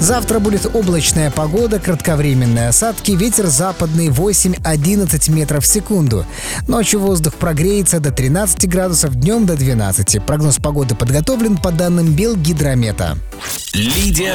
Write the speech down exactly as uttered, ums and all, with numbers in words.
Завтра будет облачная погода, кратковременные осадки, ветер западный восемь-одиннадцать метров в секунду. Ночью воздух прогреется до тринадцати градусов, днем до двенадцати. Прогноз погоды подготовлен по данным Белгидромета. Лидия